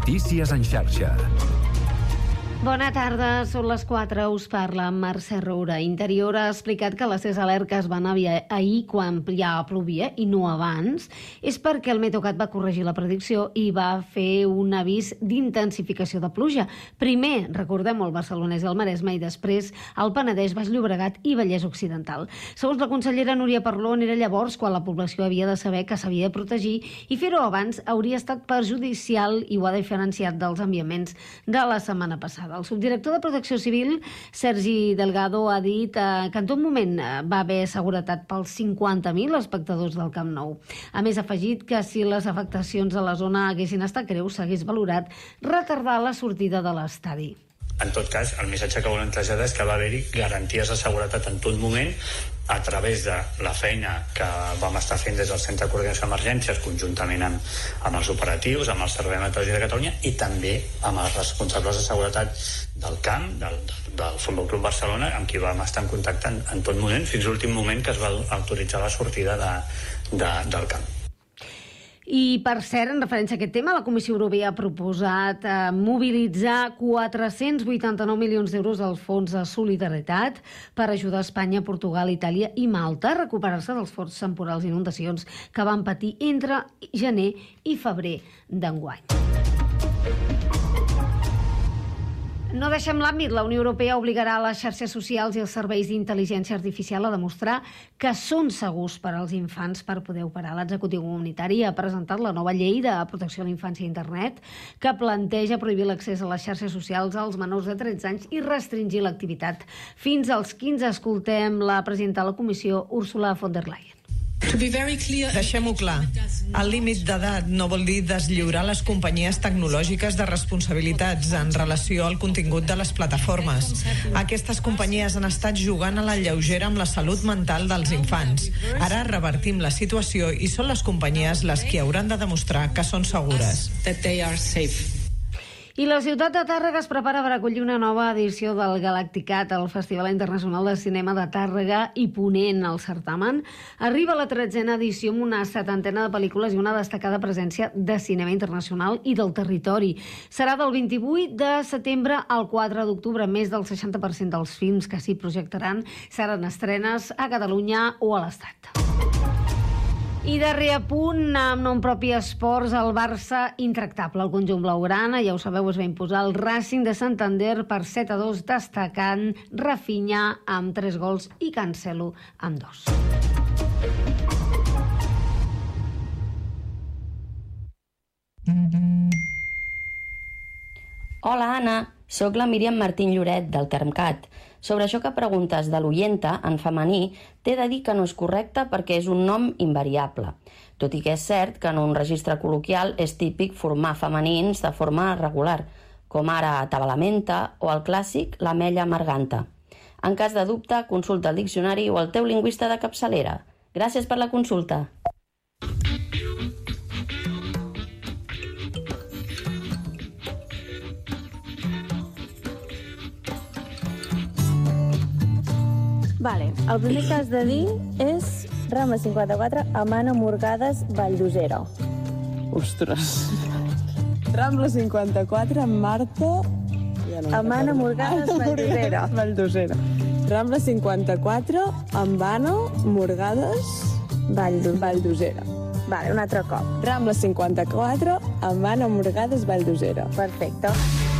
Notícies en xarxa. Bona tarda, són les 4, us parla Mercè Roura. Interior ha explicat que les 6 alertes van ahir quan ja plovia i no abans. És perquè el Meteocat va corregir la predicció i va fer un avís d'intensificació de pluja. Primer, recordem-ho, el Barcelonès i el Maresme, i després el Penedès, Baix Llobregat i Vallès Occidental. Segons la consellera Núria Parlon, era llavors quan la població havia de saber que s'havia de protegir, i fer-ho abans hauria estat perjudicial i ho ha diferenciat dels enviaments de la setmana passada. El subdirector de Protecció Civil, Sergi Delgado, ha dit que en tot moment va haver seguretat pels 50.000 espectadors del Camp Nou. A més, ha afegit que si les afectacions a la zona haguessin estat greus, s'hagués valorat retardar la sortida de l'estadi. En tot cas, el missatge que volem traslladar és que va haver-hi garanties de seguretat en tot moment a través de la feina que vam estar fent des del Centre de Coordinació d'Emergències conjuntament amb els operatius, amb el Servei Meteorològic de Catalunya i també amb els responsables de seguretat del camp, del Futbol Club Barcelona, amb qui vam estar en contacte en tot moment, fins a l'últim moment que es va autoritzar la sortida del camp. I, per cert, en referència a aquest tema, la Comissió Europea ha proposat mobilitzar 489 milions d'euros al Fons de Solidaritat per ajudar Espanya, Portugal, Itàlia i Malta a recuperar-se dels forts temporals i inundacions que van patir entre gener i febrer d'enguany. No deixem l'àmbit. La Unió Europea obligarà les xarxes socials i els serveis d'intel·ligència artificial a demostrar que són segurs per als infants per poder operar. L'executiu comunitari ha presentat la nova llei de protecció a la infància a internet que planteja prohibir l'accés a les xarxes socials als menors de 13 anys i restringir l'activitat fins als 15. Escoltem la presidenta de la Comissió, Ursula von der Leyen. Deixem-ho clar. El límit d'edat no vol dir deslliurar les companyies tecnològiques de responsabilitats en relació al contingut de les plataformes. Aquestes companyies han estat jugant a la lleugera amb la salut mental dels infants. Ara revertim la situació i són les companyies les que hauran de demostrar que són segures. I la ciutat de Tàrrega es prepara per acollir una nova edició del Galacticat, el Festival Internacional de Cinema de Tàrrega i Ponent. Al certamen arriba la 13a edició amb una 70ena de pel·lícules i una destacada presència de cinema internacional i del territori. Serà del 28 de setembre al 4 d'octubre. Més del 60% dels films que s'hi projectaran seran estrenes a Catalunya o a l'Estat. I darrer apunt, amb nom propi esports, el Barça intractable. El conjunt blaugrana, ja ho sabeu, es va imposar el Racing de Santander per 7-2, destacant Rafinha amb 3 gols i Cancelo amb 2. Hola, Anna. Soc la Míriam Martín Lloret, del Termcat. Sobre això que preguntes de l'oienta, en femení, t'he de dir que no és correcte perquè és un nom invariable. Tot i que és cert que en un registre col·loquial és típic formar femenins de forma regular, com ara tabalamenta o el clàssic l'amella amarganta. En cas de dubte, consulta el diccionari o el teu lingüista de capçalera. Gràcies per la consulta. Vale, el primer que has de dir és Rambla 54, Amana Morgades, Valldosera. Ostres. Rambla 54, Marta... Ja no Amana Morgades, Valldosera. Valldosera. Rambla 54, Ambano, Morgades, Valldosera. Vale, un altre cop. Rambla 54, Ambano, Morgades, Valldosera. Perfecte.